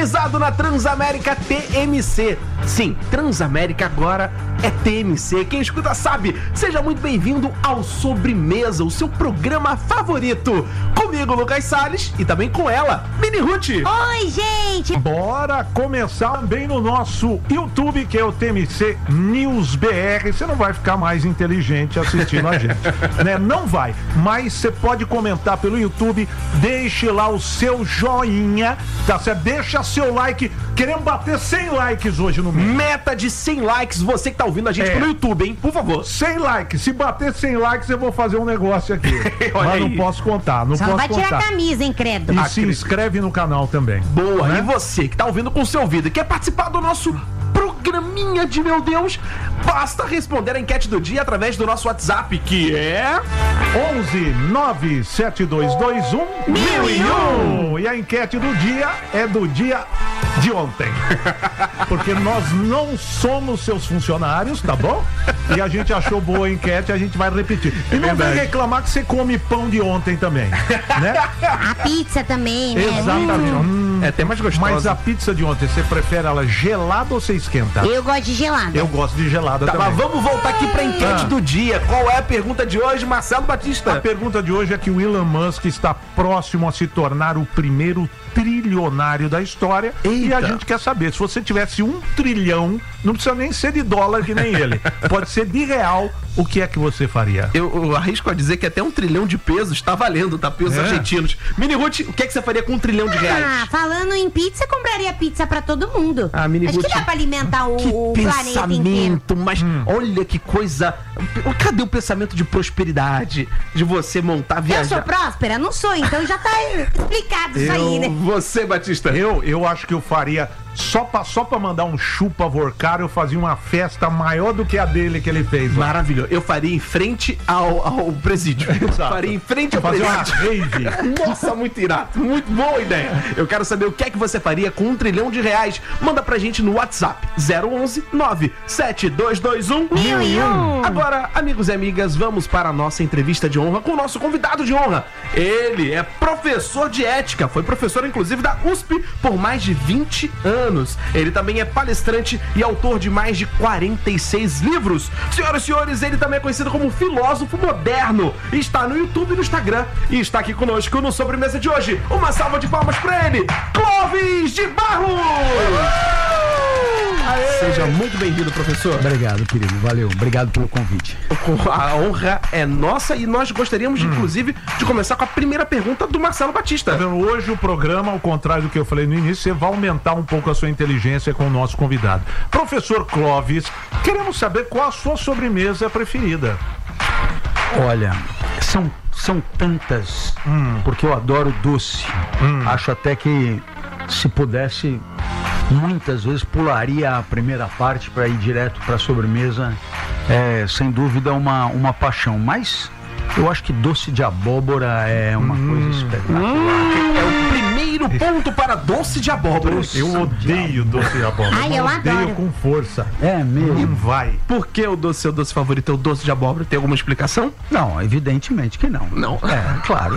sintonizado na Transamérica TMC. Sim, Transamérica agora é TMC. Quem escuta sabe. Seja muito bem-vindo ao Sobremesa, o seu programa favorito. Comigo, Lucas Salles, e também com ela, Mini Ruth. Oi, gente! Bora começar também no nosso YouTube, que é o TMC News BR. Você não vai ficar mais inteligente assistindo a gente, né? Não vai, mas você pode comentar pelo YouTube, deixe lá o seu joinha, tá certo? Deixa seu like. Queremos bater 100 likes hoje no mês. Meta de 100 likes, você que tá ouvindo a gente pelo YouTube, hein? Por favor. 100 likes. Se bater 100 likes, eu vou fazer um negócio aqui. Olha mas aí. não posso contar, não Só posso não vai contar. tirar a camisa, hein, credo? E se inscreve no canal também. Boa, né? E você que tá ouvindo com o seu ouvido e quer participar do nosso programinha de meu Deus, basta responder a enquete do dia através do nosso WhatsApp, que é 11-97221-1001. E a enquete do dia é do dia de ontem. Porque nós não somos seus funcionários, tá bom? E a gente achou boa a enquete, a gente vai repetir. E não vem reclamar que você come pão de ontem também, né? A pizza também, né? Exatamente. É até mais gostosa. Mas a pizza de ontem, você prefere ela gelada ou você esquenta? Eu gosto de gelada. Eu gosto de gelada Tá, também. mas vamos voltar aqui pra enquete do dia. Qual é a pergunta de hoje, Marcelo A Batista? pergunta de hoje é que o Elon Musk está próximo a se tornar o primeiro trilionário da história. E Eita. a gente quer saber, se você tivesse 1 trilhão, não precisa nem ser de dólar que nem ele, pode ser de real, o que é que você faria? Eu arrisco a dizer que até 1 trilhão de pesos tá valendo, tá? Pesos argentinos. Mini Ruth, o que é que você faria com 1 trilhão de reais? Ah, falando em pizza, compraria pizza pra todo mundo. Ah, Mini Acho que Ruth, dá pra alimentar Que o planeta inteiro. pensamento, mas olha que coisa. Cadê o pensamento de prosperidade? De você montar, Eu viajar? sou próspera? Não sou, então já tá explicado isso aí, né? Você, Batista. Eu acho que eu faria, só pra mandar um chupa vorcar, eu fazia uma festa maior do que a dele que ele fez lá. Maravilhoso. Eu faria em frente ao presídio. Faria em frente ao Fazer uma presídio. rave. Nossa, muito irado. Muito boa ideia. Eu quero saber o que é que você faria com 1 trilhão de reais. Manda pra gente no WhatsApp 011 97221 1001. Agora, amigos e amigas, vamos para a nossa entrevista de honra com o nosso convidado de honra. Ele é professor de ética, foi professor inclusive da USP por mais de 20 anos. Ele também é palestrante e autor de mais de 46 livros. Senhoras e senhores, ele também é conhecido como filósofo moderno. Está no YouTube e no Instagram e está aqui conosco no Sobremesa de hoje. Uma salva de palmas para ele, Clóvis de Barros! Seja muito bem-vindo, professor. Obrigado, querido. Valeu. Obrigado pelo convite. A honra é nossa e nós gostaríamos, inclusive, de começar com a primeira pergunta do Marcelo Batista. Tá vendo? Hoje o programa, ao contrário do que eu falei no início, você vai aumentar um pouco a sua inteligência com o nosso convidado. Professor Clóvis, queremos saber qual a sua sobremesa preferida. Olha, são tantas, porque eu adoro doce. Acho até que, se pudesse, muitas vezes pularia a primeira parte para ir direto para a sobremesa. É, sem dúvida, uma paixão. Mas eu acho que doce de abóbora é uma coisa espetacular. É o primeiro ponto para doce de abóbora. Eu odeio doce de abóbora. Ai, eu odeio adoro. com força. É mesmo? Não vai. Por que o seu doce favorito é o doce de abóbora? Tem alguma explicação? Não, evidentemente que não. Não. É, claro.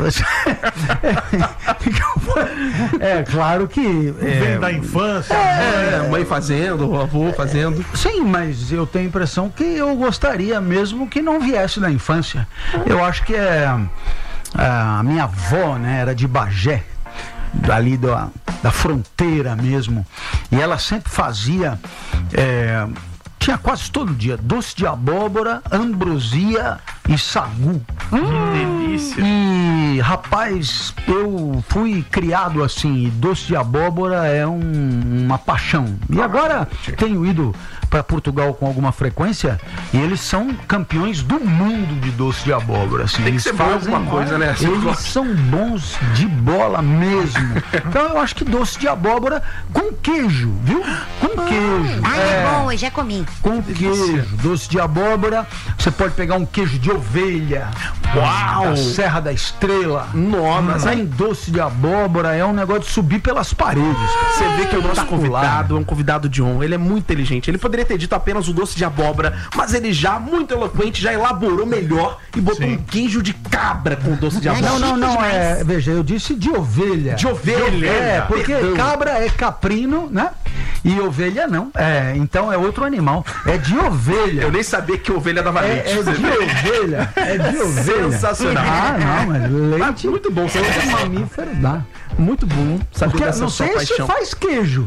É claro que... Vem da infância. Mãe fazendo, o avô fazendo. Sim, mas eu tenho a impressão que eu gostaria mesmo que não viesse da infância. Eu acho que a minha avó, né, era de Bagé, ali da fronteira mesmo, e ela sempre fazia, tinha quase todo dia, doce de abóbora, ambrosia e sagu. Delícia. E, rapaz, eu fui criado assim, e doce de abóbora é uma paixão. E agora tenho ido para Portugal com alguma frequência e eles são campeões do mundo de doce de abóbora. Assim, Tem que eles ser bom alguma coisa, né? Eles são bons de bola mesmo. Então eu acho que doce de abóbora com queijo, viu? Com queijo. Ai, é bom, eu já comi. Com queijo, doce de abóbora. Você pode pegar um queijo de ovelha. Uau! Da Serra da Estrela. Nossa, Tem doce de abóbora, é um negócio de subir pelas paredes, cara. Você vê que o nosso Espetacular. convidado é um convidado de honra. Ele é muito inteligente. Ele poderia ter dito apenas o doce de abóbora, mas ele já, muito eloquente, já elaborou melhor e botou um queijo de cabra com doce de abóbora. Não, veja, eu disse de ovelha. De ovelha. É, porque Perdão. cabra é caprino, né? E ovelha não. Então é outro animal. É de ovelha. Eu nem sabia que ovelha dava leite. É de ovelha. É de ovelha. Sensacional. Ah, não, mas leite. Muito bom. Você É mamífero, dá. muito bom saber Porque dessa não sua sei se paixão. faz queijo,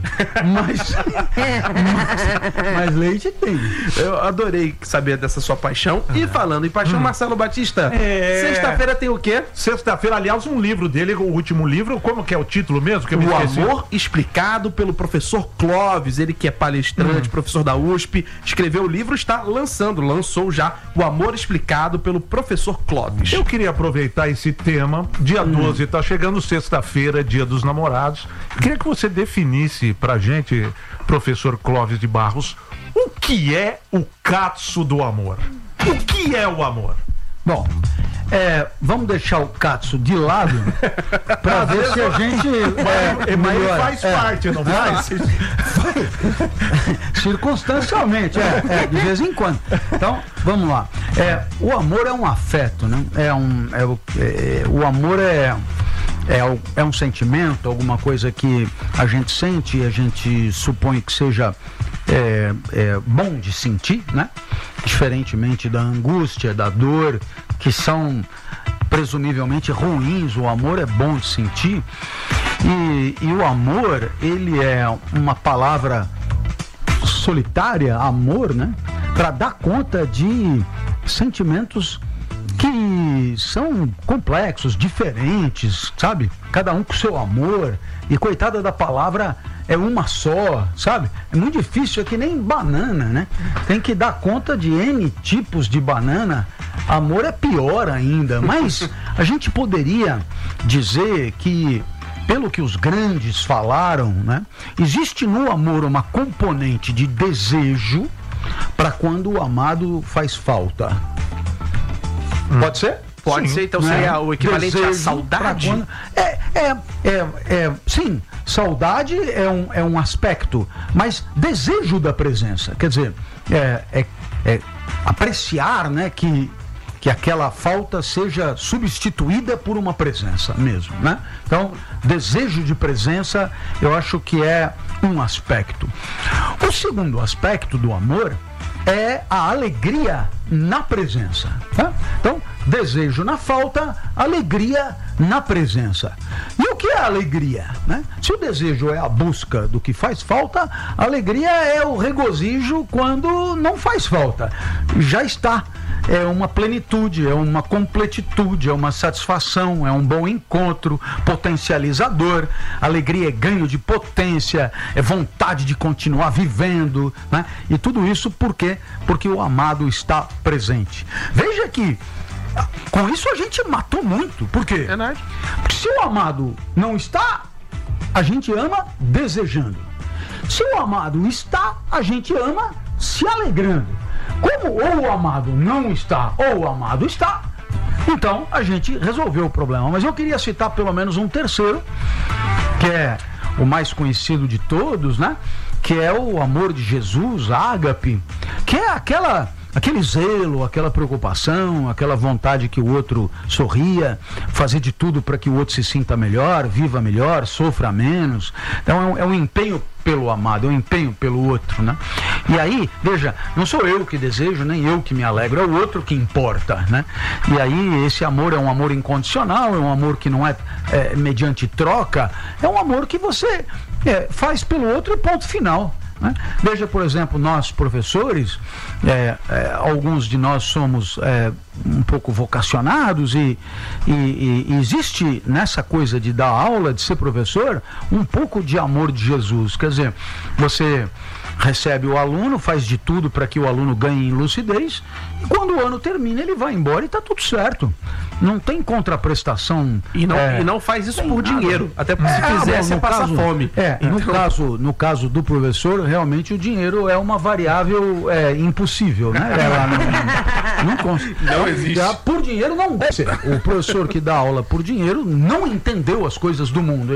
mas leite tem. Eu adorei saber dessa sua paixão. E falando em paixão, Marcelo Batista, sexta-feira tem o quê? Sexta-feira, aliás, um livro dele, o último livro, como que é o título mesmo? Que eu me O esqueci. Amor Explicado pelo professor Clóvis, ele que é palestrante, professor da USP, escreveu o livro, lançou já O Amor Explicado pelo professor Clóvis. Eu queria aproveitar esse tema. Dia 12, tá chegando sexta-feira, Dia dos Namorados. Queria que você definisse pra gente, professor Clóvis de Barros, o que é o katsu do amor? O que é o amor? Bom, vamos deixar o katsu de lado para ver se a gente Mas ele melhora. faz parte, não faz? Circunstancialmente, de vez em quando. Então, vamos lá. O amor é um afeto, né? O amor é um sentimento, alguma coisa que a gente sente e a gente supõe que seja bom de sentir, né? Diferentemente da angústia, da dor, que são presumivelmente ruins, o amor é bom de sentir. E o amor, ele é uma palavra solitária, amor, né? Para dar conta de sentimentos que são complexos, diferentes, sabe? Cada um com seu amor. E coitada da palavra, é uma só, sabe? É muito difícil, é que nem banana, né? Tem que dar conta de N tipos de banana. Amor é pior ainda, mas a gente poderia dizer que, pelo que os grandes falaram, né? Existe no amor uma componente de desejo para quando o amado faz falta. Pode ser? Pode ser, então seria o equivalente à saudade? Sim, saudade é um aspecto, mas desejo da presença, quer dizer, apreciar, né, que aquela falta seja substituída por uma presença mesmo, né? Então, desejo de presença, eu acho que é um aspecto. O segundo aspecto do amor é a alegria na presença, tá? Então, desejo na falta, alegria na presença. E o que é alegria, né? Se o desejo é a busca do que faz falta, a alegria é o regozijo quando não faz falta. Já está. É uma plenitude, é uma completitude, é uma satisfação, é um bom encontro, potencializador. Alegria é ganho de potência, é vontade de continuar vivendo, né? E tudo isso porque o amado está presente. Veja que com isso a gente matou muito. Por quê? Verdade. Porque se o amado não está, a gente ama desejando. Se o amado está, a gente ama se alegrando. Como ou o amado não está ou o amado está, então a gente resolveu o problema. Mas eu queria citar pelo menos um terceiro, que é o mais conhecido de todos, né? Que é o amor de Jesus, ágape, que é aquele zelo, aquela preocupação, aquela vontade que o outro sorria, fazer de tudo para que o outro se sinta melhor, viva melhor, sofra menos. Então é um empenho pelo amado, é um empenho pelo outro, né? E aí, veja, não sou eu que desejo, nem eu que me alegro, é o outro que importa, né? E aí esse amor é um amor incondicional, é um amor que não é mediante troca, é um amor que você faz pelo outro e ponto final. Né? Veja, por exemplo, nós professores, alguns de nós somos um pouco vocacionados e existe nessa coisa de dar aula, de ser professor, um pouco de amor de Jesus. Quer dizer, você recebe o aluno, faz de tudo para que o aluno ganhe em lucidez, e quando o ano termina ele vai embora e está tudo certo. não tem contraprestação. E não faz isso por dinheiro. Até porque se fizesse, no passa caso, fome. No caso do professor, realmente o dinheiro é uma variável impossível, né? Ela não existe. Por dinheiro não deve ser. O professor que dá aula por dinheiro não entendeu as coisas do mundo.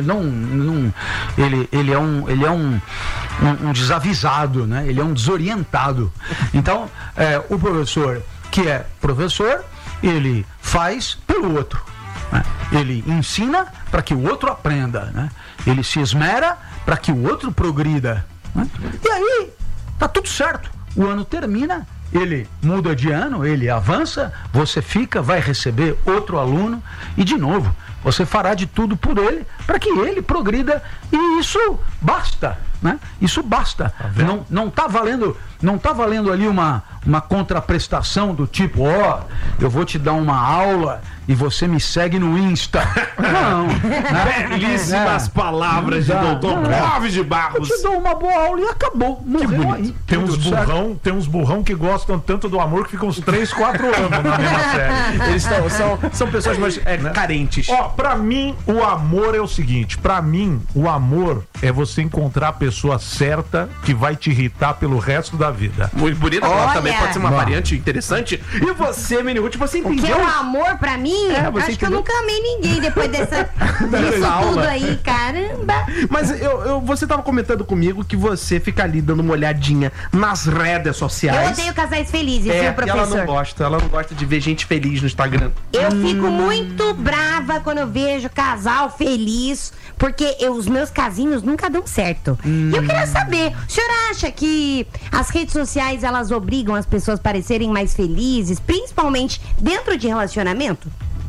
Ele é um desavisado, né? Ele é um desorientado. Então, o professor que é professor, ele faz pelo outro, né? Ele ensina para que o outro aprenda, né? Ele se esmera para que o outro progrida, né? E aí tá tudo certo. O ano termina, ele muda de ano, ele avança, você vai receber outro aluno e de novo você fará de tudo por ele para que ele progrida, e isso basta, né? Isso basta. Não tá valendo ali uma contraprestação do tipo, eu vou te dar uma aula e você me segue no Insta. Não. Belíssimas palavras de doutor Clóvis de Barros. Eu te dou uma boa aula e acabou. Morreu aí. Tem uns burrão que gostam tanto do amor que ficam uns 3, 4 anos na mesma série. Eles são pessoas mais carentes. Pra mim, o amor é o seguinte. Pra mim, o amor é você encontrar a pessoa certa que vai te irritar pelo resto da vida. Muito bonito. Também pode ser uma variante interessante. E você, Mini Ruth, você entendeu? O que é o amor pra mim? Acho que eu nunca amei ninguém depois disso tudo aí, caramba. Mas você tava comentando comigo que você fica ali dando uma olhadinha nas redes sociais. Eu odeio casais felizes, viu, professor? Ela não gosta de ver gente feliz no Instagram. Eu fico muito brava quando eu vejo casal feliz, porque os meus casinhos nunca dão certo. E eu queria saber, o senhor acha que as redes sociais, elas obrigam as pessoas a parecerem mais felizes, principalmente dentro de relacionamento?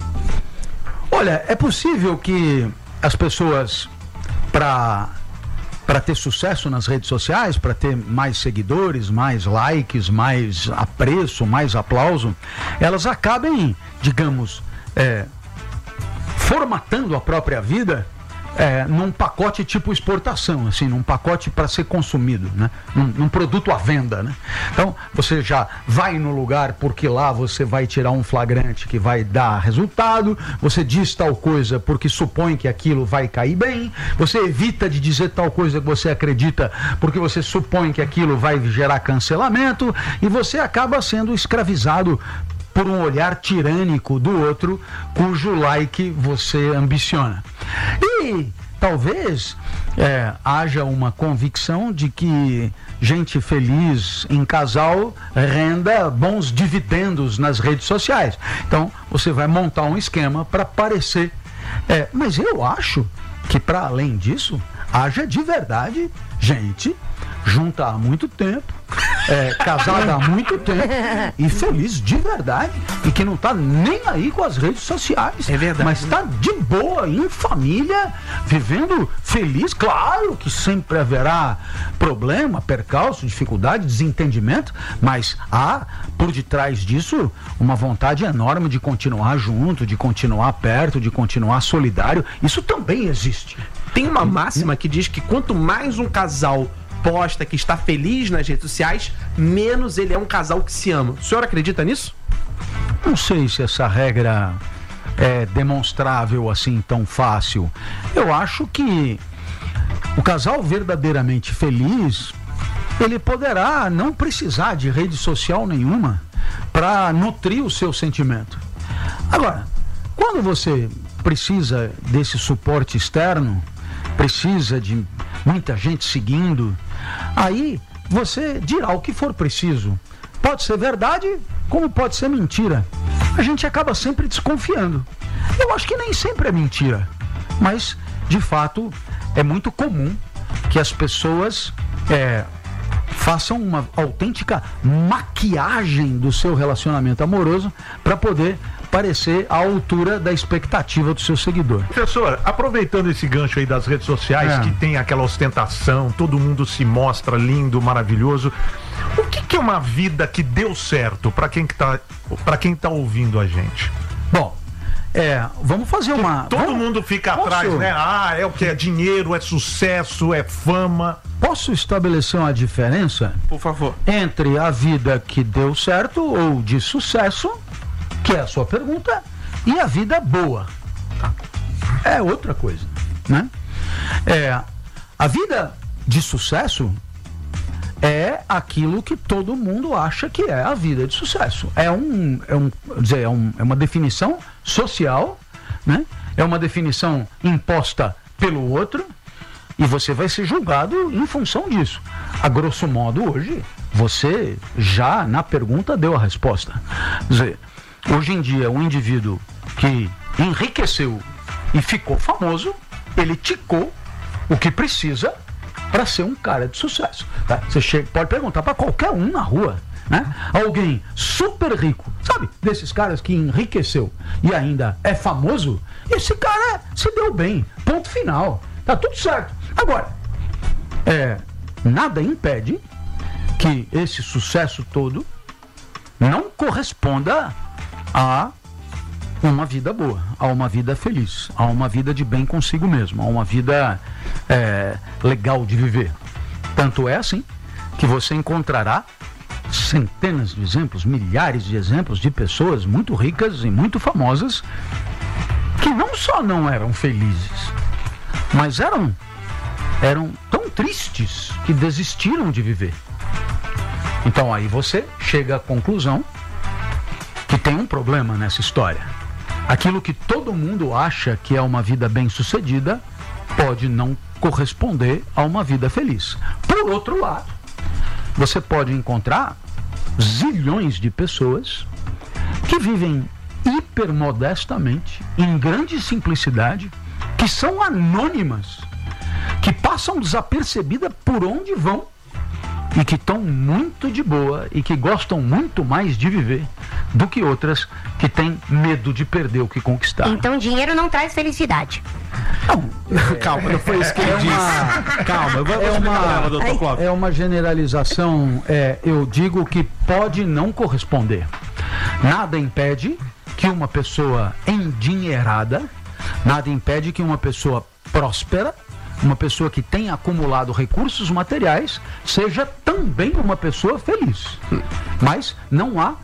Olha, é possível que as pessoas, para ter sucesso nas redes sociais, para ter mais seguidores, mais likes, mais apreço, mais aplauso, elas acabem, digamos, formatando a própria vida num pacote tipo exportação, assim, num pacote para ser consumido, né? Num produto à venda, né? Então, você já vai no lugar porque lá você vai tirar um flagrante que vai dar resultado, você diz tal coisa porque supõe que aquilo vai cair bem, você evita de dizer tal coisa que você acredita porque você supõe que aquilo vai gerar cancelamento, e você acaba sendo escravizado por um olhar tirânico do outro, cujo like você ambiciona. E talvez haja uma convicção de que gente feliz em casal renda bons dividendos nas redes sociais. Então, você vai montar um esquema para parecer. Mas eu acho que, para além disso, haja de verdade gente junta há muito tempo, casada há muito tempo e feliz de verdade, e que não tá nem aí com as redes sociais. É verdade. Mas tá de boa, em família, vivendo feliz. Claro que sempre haverá problema, percalço, dificuldade, desentendimento, mas há por detrás disso uma vontade enorme de continuar junto, de continuar perto, de continuar solidário. Isso também existe. Tem uma máxima que diz que quanto mais um casal posta que está feliz nas redes sociais, menos ele é um casal que se ama. O senhor acredita nisso? Não sei se essa regra é demonstrável assim tão fácil. Eu acho que o casal verdadeiramente feliz, ele poderá não precisar de rede social nenhuma para nutrir o seu sentimento. Agora, quando você precisa desse suporte externo, precisa de muita gente seguindo, aí você dirá o que for preciso. Pode ser verdade, como pode ser mentira. A gente acaba sempre desconfiando. Eu acho que nem sempre é mentira, mas de fato é muito comum que as pessoas façam uma autêntica maquiagem do seu relacionamento amoroso para poder parecer à altura da expectativa do seu seguidor. Professor, aproveitando esse gancho aí das redes sociais, que tem aquela ostentação, todo mundo se mostra lindo, maravilhoso, o que é uma vida que deu certo para quem tá ouvindo a gente? Bom, vamos fazer uma... Todo mundo fica atrás, né? É o que é dinheiro, é sucesso, é fama. Posso estabelecer uma diferença? Por favor. Entre a vida que deu certo ou de sucesso, que é a sua pergunta, e a vida boa. É outra coisa, né? A vida de sucesso é aquilo que todo mundo acha que é a vida de sucesso. É uma definição social, né? É uma definição imposta pelo outro e você vai ser julgado em função disso. A grosso modo, hoje, você já na pergunta deu a resposta. Quer dizer, hoje em dia, um indivíduo que enriqueceu e ficou famoso, ele ticou o que precisa para ser um cara de sucesso. Tá? Você pode perguntar para qualquer um na rua, né? Alguém super rico, sabe? Desses caras que enriqueceu e ainda é famoso, esse cara se deu bem. Ponto final. Tá tudo certo. Agora, nada impede que esse sucesso todo não corresponda a uma vida boa, a uma vida feliz, a uma vida de bem consigo mesmo, a uma vida legal de viver. Tanto é assim que você encontrará centenas de exemplos, milhares de exemplos de pessoas muito ricas e muito famosas que não só não eram felizes, mas eram tão tristes que desistiram de viver. Então aí você chega à conclusão que tem um problema nessa história. Aquilo que todo mundo acha que é uma vida bem-sucedida pode não corresponder a uma vida feliz. Por outro lado, você pode encontrar zilhões de pessoas que vivem hipermodestamente, em grande simplicidade, que são anônimas, que passam desapercebidas por onde vão e que estão muito de boa e que gostam muito mais de viver do que outras que têm medo de perder o que conquistaram. Então dinheiro não traz felicidade. Não, Calma, não foi isso que ele disse. Calma, eu vou explicar, doutor Clóvis. é uma generalização, eu digo que pode não corresponder. Nada impede que uma pessoa endinheirada, nada impede que uma pessoa próspera, uma pessoa que tenha acumulado recursos materiais, seja também uma pessoa feliz. Mas não há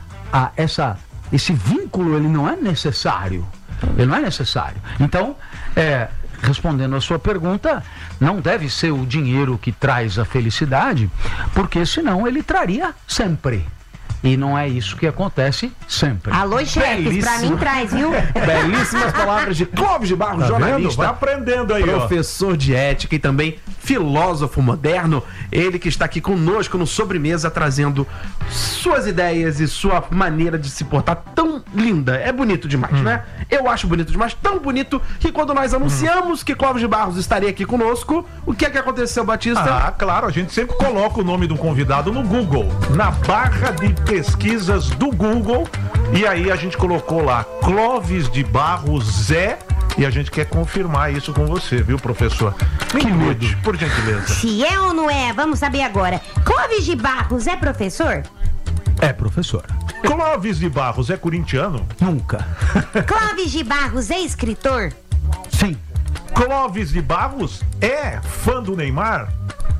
esse vínculo, ele não é necessário. Ele não é necessário. Então, respondendo a sua pergunta, não deve ser o dinheiro que traz a felicidade, porque senão ele traria sempre. E não é isso que acontece sempre. Alô, chefes, pra mim traz, viu? Belíssimas palavras de Clóvis de Barros, Tá vendo? jornalista, Vai aprendendo aí, ó. professor de ética e também filósofo moderno. Ele que está aqui conosco no Sobremesa, trazendo suas ideias e sua maneira de se portar tão linda. É bonito demais, né? Eu acho bonito demais, tão bonito que quando nós anunciamos que Clóvis de Barros estaria aqui conosco, o que é que aconteceu, Batista? Ah, claro, a gente sempre coloca o nome do convidado no Google, na barra de pesquisas do Google, e aí a gente colocou lá Clóvis de Barros Zé, e a gente quer confirmar isso com você, viu, professor? Que medo, por gentileza. Se é ou não é, vamos saber agora. Clóvis de Barros é professor? É, professor. Clóvis de Barros é corintiano? Nunca. Clóvis de Barros é escritor? Sim. Clóvis de Barros é fã do Neymar?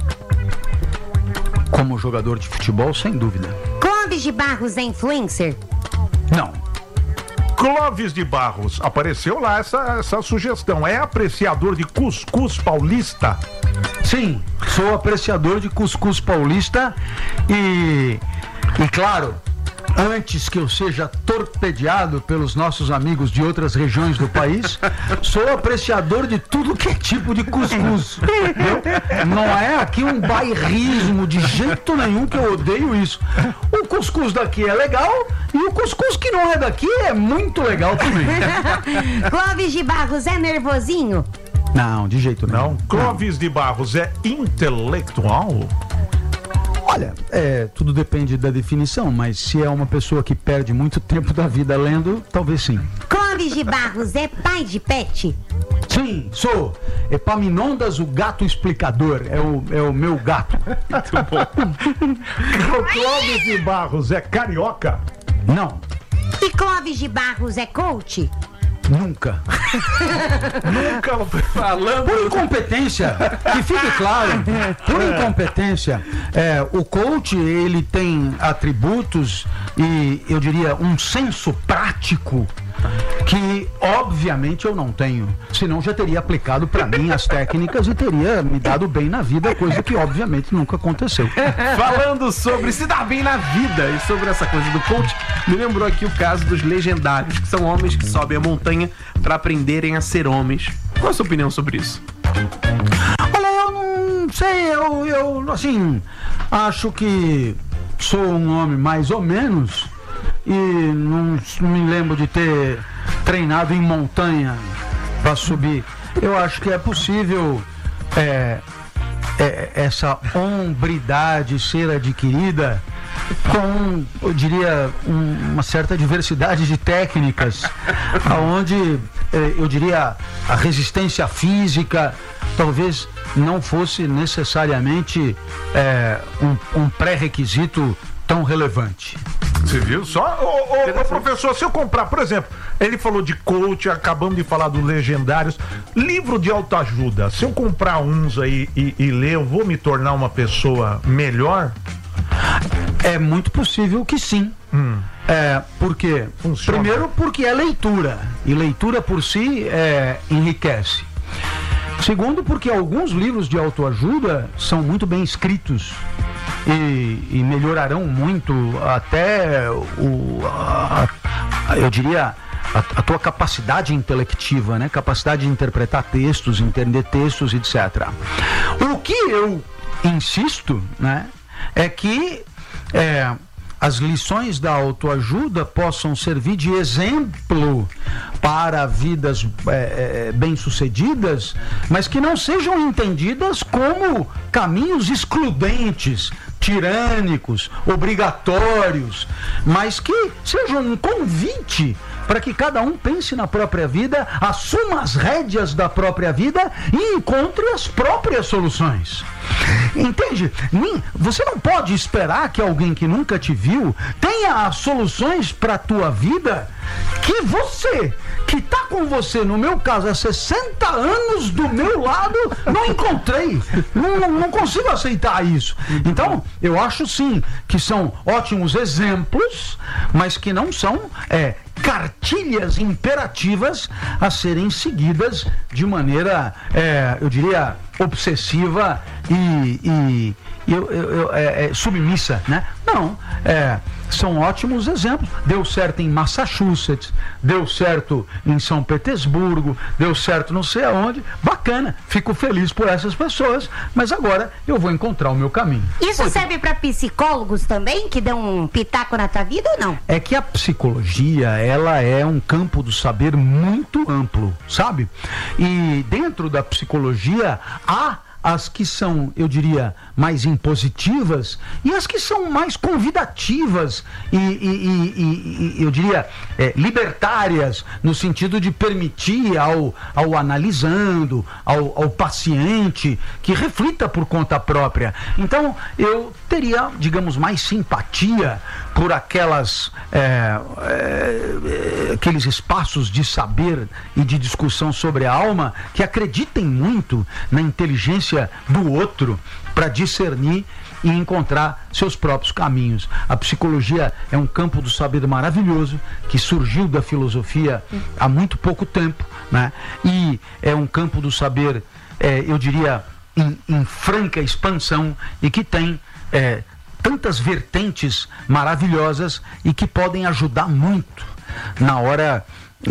Como jogador de futebol, sem dúvida. Clóvis de Barros é influencer? Não. Clóvis de Barros, apareceu lá essa sugestão, é apreciador de cuscuz paulista? Sim, sou apreciador de cuscuz paulista e claro, antes que eu seja torpedeado pelos nossos amigos de outras regiões do país, sou apreciador de tudo que é tipo de cuscuz. Não é aqui um bairrismo de jeito nenhum, que eu odeio isso. O cuscuz daqui é legal e o cuscuz que não é daqui é muito legal também. Clóvis de Barros é nervosinho? Não, de jeito nenhum. Não. Clóvis de Barros é intelectual? Olha, tudo depende da definição, mas se é uma pessoa que perde muito tempo da vida lendo, talvez sim. Clóvis de Barros é pai de pet? Sim, sou. Epaminondas, o gato explicador. É o meu gato. O Clóvis de Barros é carioca? Não, E Clóvis de Barros é coach? nunca. Nunca falando. Por incompetência, que fique claro, por incompetência, o coach, ele tem atributos e, eu diria, um senso prático que obviamente eu não tenho. Senão já teria aplicado para mim as técnicas e teria me dado bem na vida, coisa que obviamente nunca aconteceu. Falando sobre se dar bem na vida e sobre essa coisa do coach, me lembrou aqui o caso dos legendários, que são homens que sobem a montanha para aprenderem a ser homens. Qual a sua opinião sobre isso? Olha, eu não sei, eu assim, acho que sou um homem mais ou menos e não me lembro de ter treinado em montanha para subir. Eu acho que é possível essa hombridade ser adquirida com, eu diria, uma certa diversidade de técnicas, aonde eu diria a resistência física talvez não fosse necessariamente um pré-requisito tão relevante. Você viu só? Ô, professor, se eu comprar, por exemplo, ele falou de coach, acabamos de falar dos legendários, livro de autoajuda, se eu comprar uns aí e ler, eu vou me tornar uma pessoa melhor? É muito possível que sim. Por quê? Funciona. Primeiro porque é leitura, e leitura por si enriquece. Segundo, porque alguns livros de autoajuda são muito bem escritos e melhorarão muito até eu diria a tua capacidade intelectiva, né? Capacidade de interpretar textos, entender textos, etc. O que eu insisto, né, é que as lições da autoajuda possam servir de exemplo para vidas bem-sucedidas, mas que não sejam entendidas como caminhos excludentes, tirânicos, obrigatórios, mas que sejam um convite para que cada um pense na própria vida, assuma as rédeas da própria vida e encontre as próprias soluções. Entende? Você não pode esperar que alguém que nunca te viu tenha as soluções para a tua vida que você, que está com você, no meu caso, há 60 anos do meu lado, não encontrei. Não consigo aceitar isso. Então, eu acho sim que são ótimos exemplos, mas que não são cartilhas imperativas a serem seguidas de maneira, eu diria, obsessiva e submissa, né? Não, são ótimos exemplos. Deu certo em Massachusetts, deu certo em São Petersburgo, deu certo não sei aonde. Bacana, fico feliz por essas pessoas, mas agora eu vou encontrar o meu caminho. Isso serve para psicólogos também, que dão um pitaco na tua vida ou não? É que a psicologia, ela é um campo do saber muito amplo, sabe? E dentro da psicologia há as que são, eu diria, mais impositivas e as que são mais convidativas e eu diria, libertárias, no sentido de permitir ao analisando, ao paciente, que reflita por conta própria. Então, eu teria, digamos, mais simpatia por aqueles espaços de saber e de discussão sobre a alma que acreditem muito na inteligência do outro para discernir e encontrar seus próprios caminhos. A psicologia é um campo do saber maravilhoso que surgiu da filosofia há muito pouco tempo, né? E é um campo do saber, eu diria, em franca expansão e que tem tantas vertentes maravilhosas e que podem ajudar muito na hora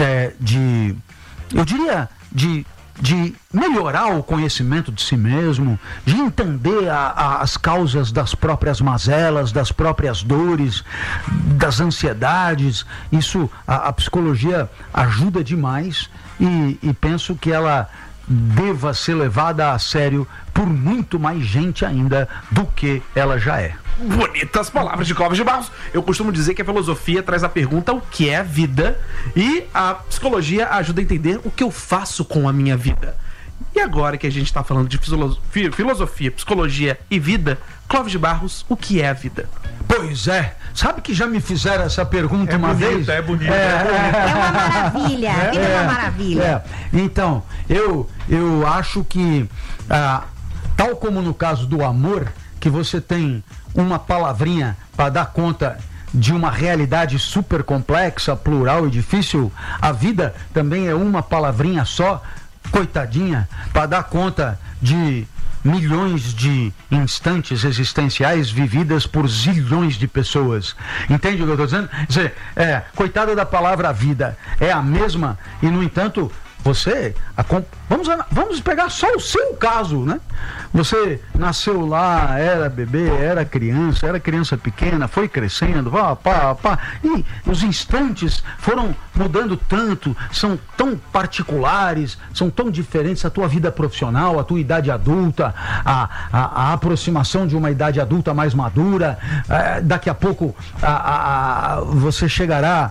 eu diria, de melhorar o conhecimento de si mesmo, de entender as causas das próprias mazelas, das próprias dores, das ansiedades. Isso, a psicologia ajuda demais e penso que ela deva ser levada a sério por muito mais gente ainda do que ela já é. Bonitas palavras de Clóvis de Barros. Eu costumo dizer que a filosofia traz a pergunta o que é a vida e a psicologia ajuda a entender o que eu faço com a minha vida. E agora que a gente está falando de filosofia, psicologia e vida, Clóvis de Barros, o que é a vida? Pois é, sabe que já me fizeram essa pergunta uma vez? É bonito. É uma maravilha, a vida é uma maravilha. Então, eu acho que, tal como no caso do amor, que você tem uma palavrinha para dar conta de uma realidade super complexa, plural e difícil, a vida também é uma palavrinha só, coitadinha, para dar conta de milhões de instantes existenciais vividas por zilhões de pessoas. Entende o que eu estou dizendo? Coitada da palavra vida, é a mesma e, no entanto, você, vamos pegar só o seu caso, né? Você nasceu lá, era bebê, era criança pequena, foi crescendo, e os instantes foram mudando tanto, são tão particulares, são tão diferentes, a tua vida profissional, a tua idade adulta, a aproximação de uma idade adulta mais madura, daqui a pouco você chegará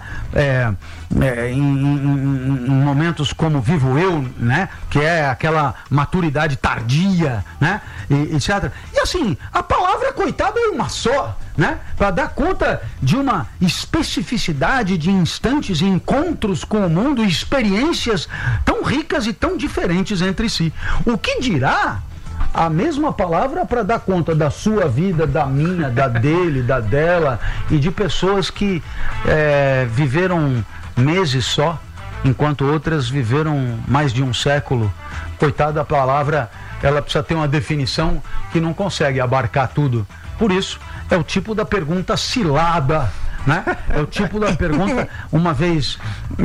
em momentos como vivo eu, né? Que é aquela maturidade tardia, né? E etc. E assim, a palavra coitado é uma só, né? Para dar conta de uma especificidade de instantes e encontros com o mundo, experiências tão ricas e tão diferentes entre si. O que dirá a mesma palavra para dar conta da sua vida, da minha, da dele, da dela e de pessoas que viveram meses só, enquanto outras viveram mais de um século. Coitada da palavra, ela precisa ter uma definição que não consegue abarcar tudo. Por isso, é o tipo da pergunta cilada, né? É o tipo da pergunta. Uma vez,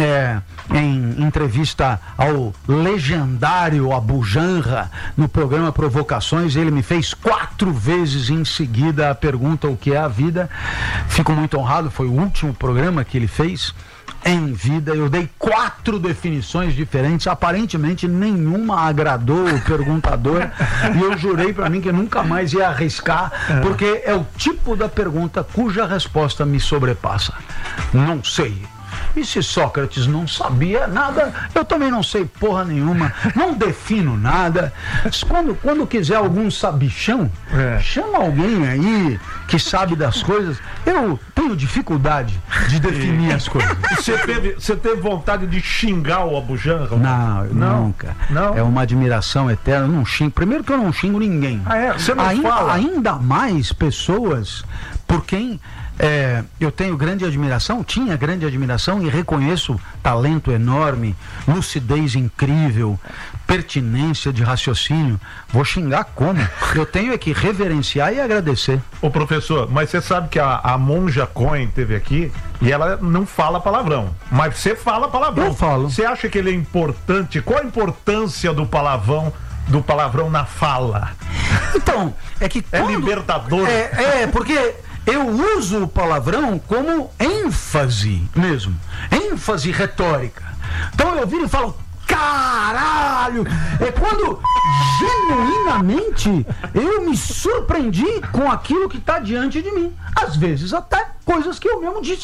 em entrevista ao legendário Abu Janra, no programa Provocações, ele me fez 4 vezes em seguida a pergunta: o que é a vida? Fico muito honrado, foi o último programa que ele fez em vida. Eu dei 4 definições diferentes, aparentemente nenhuma agradou o perguntador e eu jurei para mim que nunca mais ia arriscar, porque é o tipo da pergunta cuja resposta me sobrepassa. Não sei. E se Sócrates não sabia nada, eu também não sei porra nenhuma, não defino nada. Quando quiser algum sabichão, chama alguém aí que sabe das coisas. Eu tenho dificuldade de definir as coisas. Você teve vontade de xingar o Abu Janra? Não, nunca. Não? É uma admiração eterna. Eu não xingo. Primeiro que eu não xingo ninguém. Você não fala? Ainda mais pessoas por quem eu tenho grande admiração, tinha grande admiração e reconheço talento enorme, lucidez incrível, pertinência de raciocínio. Vou xingar como? Eu tenho que reverenciar e agradecer. Ô professor, mas você sabe que a Monja Cohen esteve aqui e ela não fala palavrão, mas você fala palavrão. Eu falo. Você acha que ele é importante? Qual a importância do palavrão na fala? Então, é que é libertador. Porque eu uso o palavrão como ênfase mesmo, ênfase retórica. Então eu viro e falo: caralho! É quando genuinamente eu me surpreendi com aquilo que está diante de mim. Às vezes até coisas que eu mesmo disse.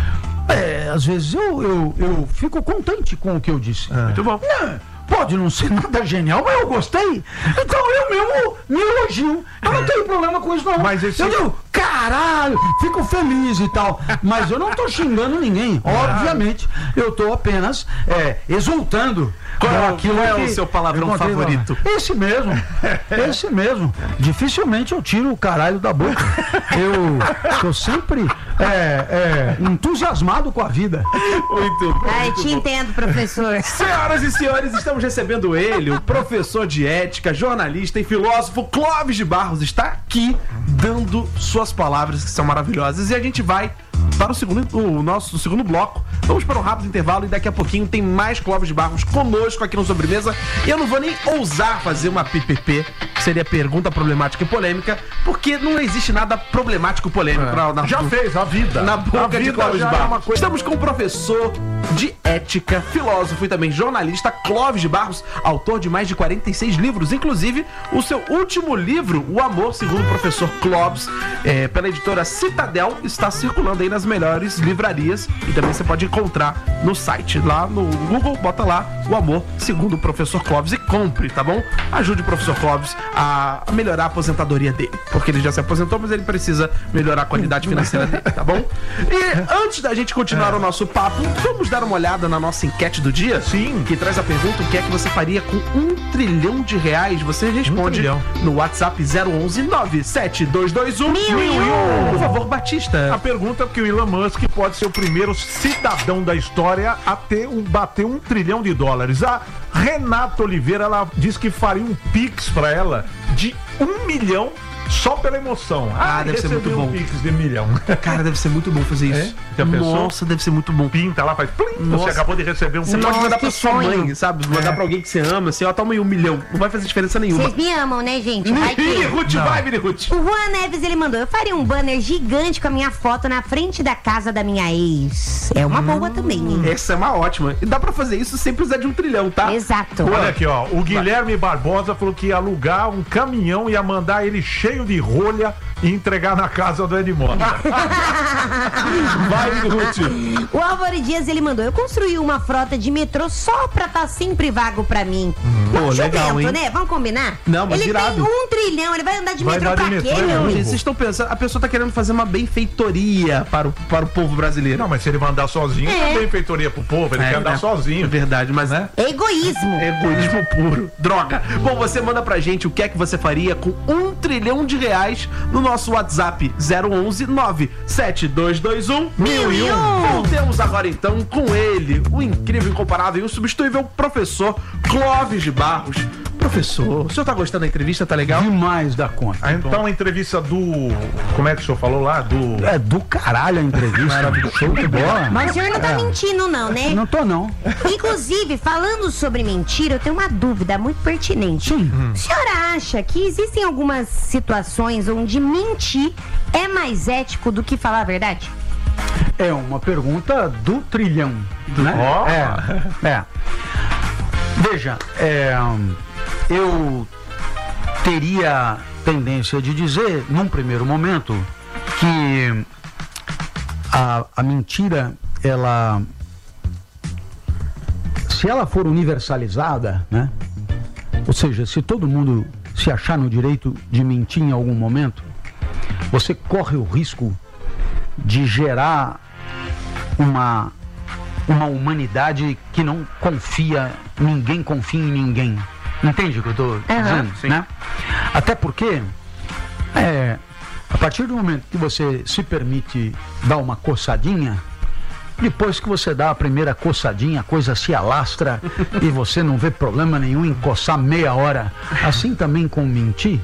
Às vezes eu fico contente com o que eu disse. Muito bom. Pode não ser nada genial, mas eu gostei. Então eu mesmo me elogio. Eu não tenho problema com isso, não. Mas eu digo, caralho, fico feliz e tal. Mas eu não tô xingando ninguém. Obviamente, eu tô apenas exultando. Qual é o seu palavrão favorito? Esse mesmo. Dificilmente eu tiro o caralho da boca. Eu tô sempre entusiasmado com a vida. Muito bom. Ai, te entendo, professor. Senhoras e senhores, estamos recebendo ele, o professor de ética, jornalista e filósofo Clóvis de Barros, está aqui dando suas palavras que são maravilhosas. E a gente vai para o nosso segundo bloco. Vamos para um rápido intervalo e daqui a pouquinho tem mais Clóvis de Barros conosco aqui no Sobremesa. E eu não vou nem ousar fazer uma PPP, que seria pergunta problemática e polêmica, porque não existe nada problemático e polêmico. Já fez a vida. Na boca de Clóvis de Barros. Coisa... Estamos com o professor de ética, filósofo e também jornalista Clóvis de Barros, autor de mais de 46 livros, inclusive o seu último livro, O Amor, segundo o professor Clóvis, pela editora Citadel, está circulando aí nas melhores livrarias e também você pode encontrar encontrar no site. Lá no Google, bota lá o amor segundo o professor Clóvis e compre, tá bom? Ajude o professor Clóvis a melhorar a aposentadoria dele, porque ele já se aposentou, mas ele precisa melhorar a qualidade financeira dele, tá bom? E antes da gente continuar o nosso papo, vamos dar uma olhada na nossa enquete do dia? Sim. Que traz a pergunta: o que é que você faria com R$1 trilhão? Você responde no WhatsApp 011 97221 1001. Por favor, Batista. A pergunta é que o Elon Musk pode ser o primeiro cidadão da história a bater $1 trilhão. A Renata Oliveira, ela diz que faria um pix pra ela de 1 milhão só pela emoção. Deve ser muito bom. Pix de 1 milhão. Cara, deve ser muito bom fazer isso. Já pensou? Nossa, deve ser muito bom. Pinta lá, faz plim, você acabou de receber Você um pode mandar pra que sua sonho. mãe, sabe? Mandar pra alguém que você ama, assim, ó, toma aí 1 milhão. Não vai fazer diferença nenhuma. Vocês me amam, né, gente? Vai Mini que... Ruth, vai, Mini Ruth. O Juan Neves, ele mandou: eu faria um banner gigante com a minha foto na frente da casa da minha ex. É uma boa também, hein? Essa é uma ótima. E dá pra fazer isso sem precisar de 1 trilhão, tá? Exato. Olha aqui, ó. O Guilherme Barbosa falou que ia alugar um caminhão e ia mandar ele cheio de rolha e entregar na casa do Edmond. Vai, Mini Ruth. O Álvaro Dias, ele mandou: eu construí uma frota de metrô só pra estar sempre vago pra mim. Pô, legal, hein? né? Vamos combinar? Não, mas ele irado. tem 1 trilhão, ele vai andar de Vai metrô andar pra de quê, metrô, meu? né? Gente, vocês estão pensando, a pessoa tá querendo fazer uma benfeitoria para o povo brasileiro. Não, mas se ele vai andar sozinho, não é benfeitoria pro povo, ele quer andar É sozinho. verdade, mas Né? Egoísmo. egoísmo puro. Droga. Bom, você manda pra gente o que é que você faria com R$1 trilhão no nosso WhatsApp 011 97221 1001. Voltemos agora então com ele, o incrível, incomparável e insubstituível professor Clóvis de Barros. Professor, o senhor tá gostando da entrevista? Tá legal? Demais da conta. Ah, então a entrevista do... Como é que o senhor falou lá? Do... É do caralho a entrevista. Show de bola. Mas o senhor não tá mentindo, não, né? Não tô, não. Inclusive, falando sobre mentira, eu tenho uma dúvida muito pertinente. Sim. O senhor acha que existem algumas situações onde mentir é mais ético do que falar a verdade? É uma pergunta do trilhão, né? Ó. É. Veja, eu teria tendência de dizer, num primeiro momento, que a mentira, ela, se ela for universalizada, né? Ou seja, se todo mundo se achar no direito de mentir em algum momento, você corre o risco de gerar uma humanidade que não confia, ninguém confia em ninguém. Entende o que eu estou dizendo? sim. Né? Até porque, a partir do momento que você se permite dar uma coçadinha, depois que você dá a primeira coçadinha, a coisa se alastra e você não vê problema nenhum em coçar meia hora. Assim também com mentir.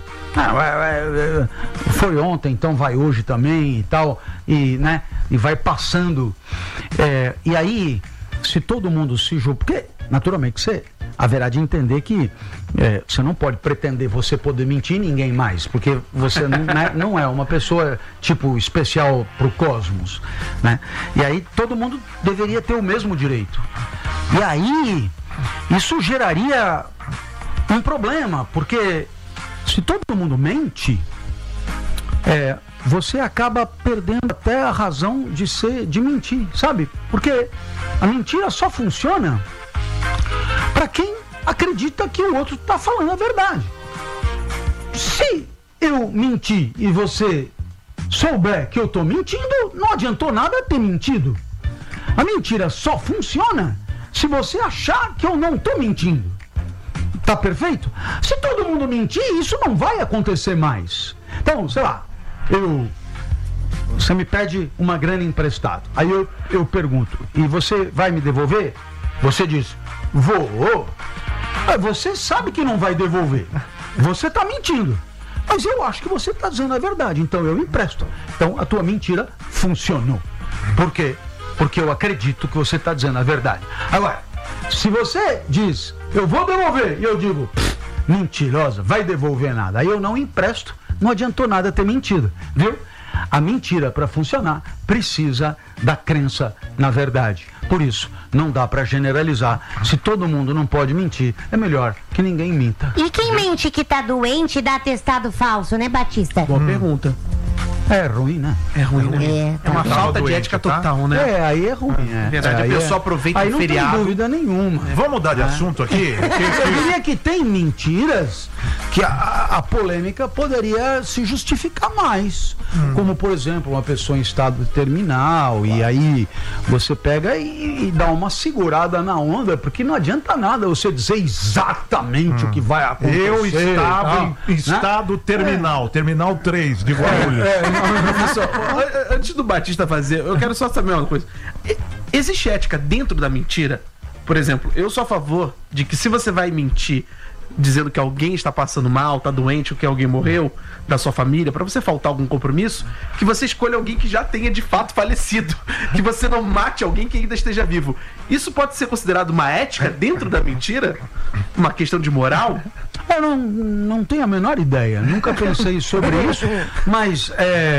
Foi ontem, então vai hoje também e tal, e, né, e vai passando. E aí, se todo mundo se julga, porque naturalmente você haverá de entender que você não pode pretender você poder mentir ninguém mais, porque você não é uma pessoa tipo especial pro cosmos, né? E aí todo mundo deveria ter o mesmo direito. E aí isso geraria um problema, porque se todo mundo mente, você acaba perdendo até a razão de mentir, sabe? Porque a mentira só funciona para quem acredita que o outro está falando a verdade. Se eu mentir e você souber que eu estou mentindo, não adiantou nada ter mentido. A mentira só funciona se você achar que eu não estou mentindo. Tá perfeito? Se todo mundo mentir, isso não vai acontecer mais. Então, sei lá, você me pede uma grana emprestada. Aí eu pergunto, e você vai me devolver? Você diz, vou. Você sabe que não vai devolver. Você está mentindo. Mas eu acho que você está dizendo a verdade, então eu empresto. Então a tua mentira funcionou. Por quê? Porque eu acredito que você está dizendo a verdade. Agora, se você diz, eu vou devolver, e eu digo, mentirosa, vai devolver nada. Aí eu não empresto, não adiantou nada ter mentido, viu? A mentira, para funcionar, precisa da crença na verdade. Por isso, não dá para generalizar. Se todo mundo não pode mentir, é melhor que ninguém minta. E quem mente que tá doente e dá atestado falso, né, Batista? Boa pergunta. É ruim, né? É ruim, né? É uma Tava falta de doente, ética tá? total, né? Aí é ruim. Na verdade, aí a pessoa aproveita aí o não feriado. tem dúvida nenhuma. Vamos mudar de assunto aqui? Eu diria que tem mentiras que a polêmica poderia se justificar mais. Como, por exemplo, uma pessoa em estado terminal, e aí você pega e dá uma segurada na onda, porque não adianta nada você dizer exatamente o que vai acontecer. Eu estava em né? estado terminal, terminal 3 de Guarulhos. Antes do Batista fazer, eu quero só saber uma coisa. Existe ética dentro da mentira? Por exemplo, eu sou a favor de que se você vai mentir dizendo que alguém está passando mal, está doente ou que alguém morreu da sua família, para você faltar algum compromisso, que você escolha alguém que já tenha de fato falecido, que você não mate alguém que ainda esteja vivo. Isso pode ser considerado uma ética dentro da mentira? Uma questão de moral? Eu não tenho a menor ideia, nunca pensei sobre isso, mas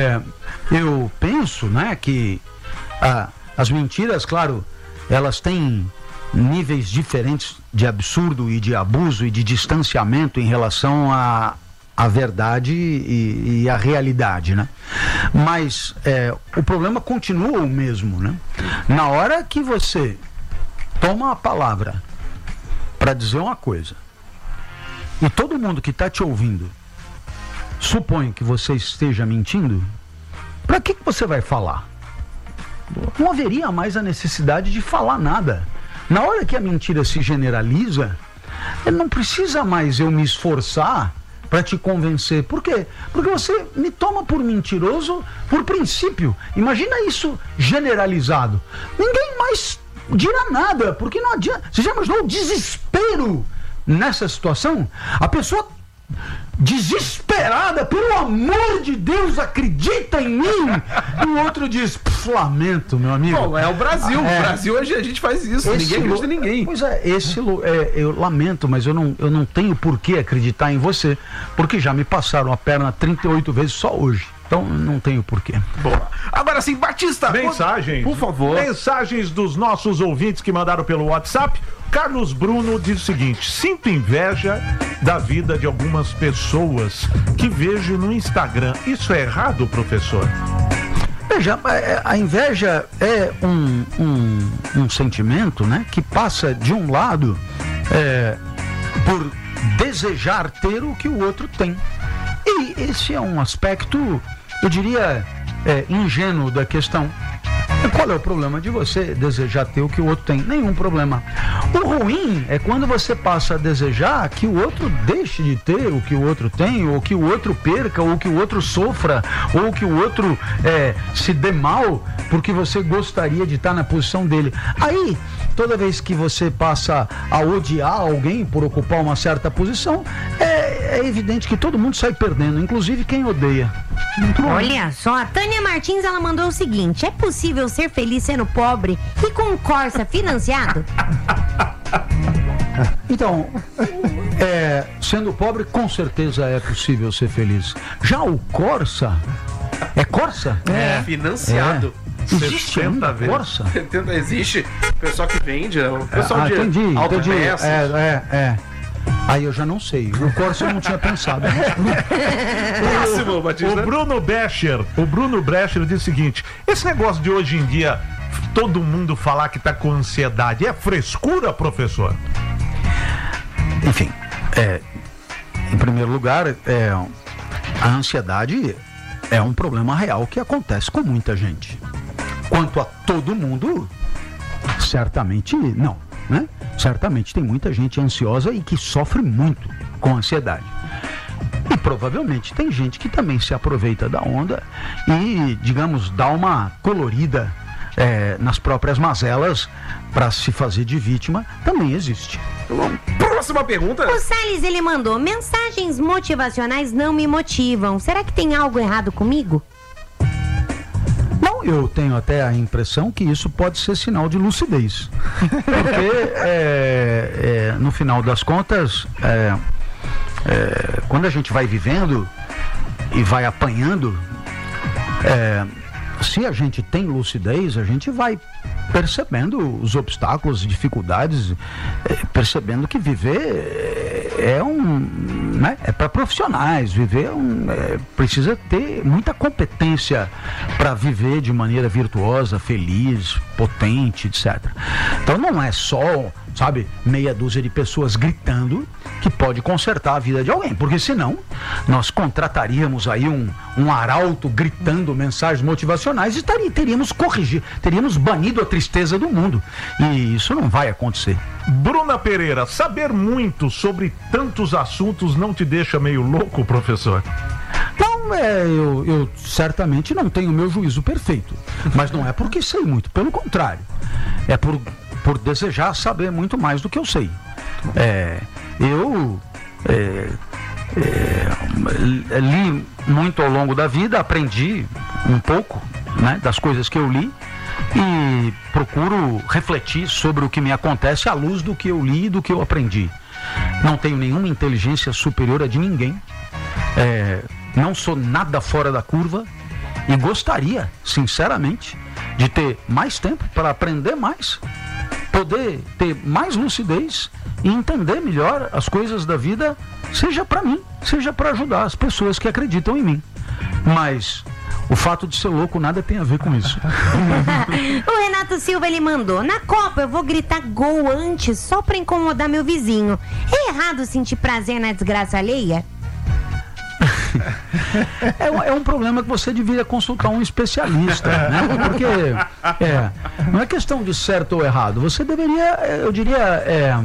eu penso, né, que as mentiras, claro, elas têm níveis diferentes de absurdo e de abuso e de distanciamento em relação à verdade e à realidade, né? Mas o problema continua o mesmo, né? Na hora que você toma a palavra para dizer uma coisa e todo mundo que está te ouvindo supõe que você esteja mentindo, para que você vai falar? Não haveria mais a necessidade de falar nada. Na hora que a mentira se generaliza, não precisa mais eu me esforçar para te convencer. Por quê? Porque você me toma por mentiroso por princípio. Imagina isso generalizado. Ninguém mais dirá nada, porque não adianta. Você já imaginou o desespero nessa situação? A pessoa desesperada, pelo amor de Deus, acredita em mim. E o outro diz, lamento, meu amigo. Bom, é o Brasil. O Brasil, a gente faz isso. Ninguém acredita em ninguém. Pois é, eu lamento, mas eu não tenho por que acreditar em você, porque já me passaram a perna 38 vezes só hoje. Então não tenho porquê. Boa. Agora sim, Batista. Mensagens. Por favor. Mensagens dos nossos ouvintes que mandaram pelo WhatsApp. Carlos Bruno diz o seguinte: sinto inveja da vida de algumas pessoas que vejo no Instagram. Isso é errado, professor? Veja, a inveja é um sentimento, né, que passa de um lado por desejar ter o que o outro tem. E esse é um aspecto, eu diria, ingênuo da questão. Qual é o problema de você desejar ter o que o outro tem? Nenhum problema. O ruim é quando você passa a desejar que o outro deixe de ter o que o outro tem, ou que o outro perca, ou que o outro sofra, ou que o outro se dê mal, porque você gostaria de estar na posição dele. Aí, toda vez que você passa a odiar alguém por ocupar uma certa posição, é evidente que todo mundo sai perdendo, inclusive quem odeia. Olha só, a Tânia Martins, ela mandou o seguinte: é possível ser feliz sendo pobre e com um Corsa financiado? Então, sendo pobre, com certeza é possível ser feliz. Já o Corsa, é Corsa? É financiado. Existe ainda Corsa? Existe. O pessoal que vende, o pessoal de entendi. autopeças. Aí eu já não sei. O Corsa eu não tinha pensado. Próximo, Batista. O Bruno Brecher diz o seguinte: esse negócio de hoje em dia, todo mundo falar que tá com ansiedade, é frescura, professor? Enfim, em primeiro lugar, a ansiedade é um problema real que acontece com muita gente. Quanto a todo mundo, certamente não, né? Certamente tem muita gente ansiosa e que sofre muito com ansiedade. E provavelmente tem gente que também se aproveita da onda e, digamos, dá uma colorida nas próprias mazelas para se fazer de vítima. Também existe. Próxima pergunta. O Salles, ele mandou: mensagens motivacionais não me motivam. Será que tem algo errado comigo? Não, eu tenho até a impressão que isso pode ser sinal de lucidez. Porque, no final das contas, quando a gente vai vivendo e vai apanhando, se a gente tem lucidez, a gente vai percebendo os obstáculos, dificuldades, percebendo que viver é um né, é para profissionais. Viver precisa ter muita competência para viver de maneira virtuosa, feliz, potente, etc. Então não é só, sabe, meia dúzia de pessoas gritando que pode consertar a vida de alguém, porque senão nós contrataríamos aí um arauto gritando mensagens motivacionais e teríamos banido a tristeza do mundo, e isso não vai acontecer. Bruna Pereira, saber muito sobre tantos assuntos não te deixa meio louco, professor? Não, eu certamente não tenho o meu juízo perfeito, mas não é porque sei muito, pelo contrário, é por desejar saber muito mais do que eu sei. Eu li muito ao longo da vida, aprendi um pouco, né, das coisas que eu li, e procuro refletir sobre o que me acontece à luz do que eu li e do que eu aprendi. Não tenho nenhuma inteligência superior a de ninguém, não sou nada fora da curva, e gostaria, sinceramente, de ter mais tempo para aprender mais, poder ter mais lucidez e entender melhor as coisas da vida, seja para mim, seja para ajudar as pessoas que acreditam em mim. Mas o fato de ser louco nada tem a ver com isso. O Renato Silva, ele mandou: na Copa eu vou gritar gol antes só pra incomodar meu vizinho. É errado sentir prazer na desgraça alheia? É um problema que você deveria consultar um especialista, né? Porque não é questão de certo ou errado. Você deveria, eu diria,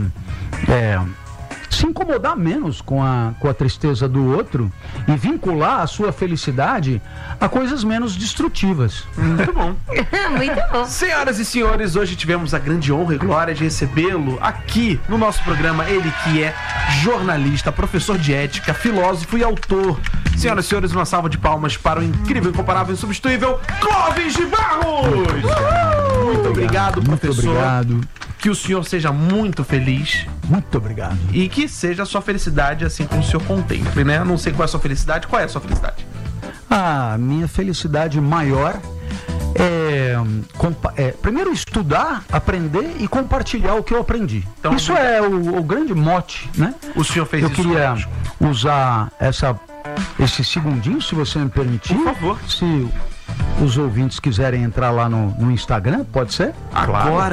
se incomodar menos com a tristeza do outro e vincular a sua felicidade a coisas menos destrutivas. Muito bom. Muito bom. Senhoras e senhores, hoje tivemos a grande honra e glória de recebê-lo aqui no nosso programa. Ele que é jornalista, professor de ética, filósofo e autor. Senhoras e senhores, uma salva de palmas para o incrível, incomparável e insubstituível Clóvis de Barros! Muito obrigado, professor. Muito obrigado. Que o senhor seja muito feliz. Muito obrigado. E que seja a sua felicidade assim como o senhor contemple, né? Eu não sei qual é a sua felicidade. Qual é a sua felicidade? A minha felicidade maior primeiro estudar, aprender e compartilhar o que eu aprendi. Então, isso é o grande mote, né? O senhor fez isso. Eu queria usar esse segundinho, se você me permitir. Por favor. Se os ouvintes quiserem entrar lá no Instagram, pode ser? Agora.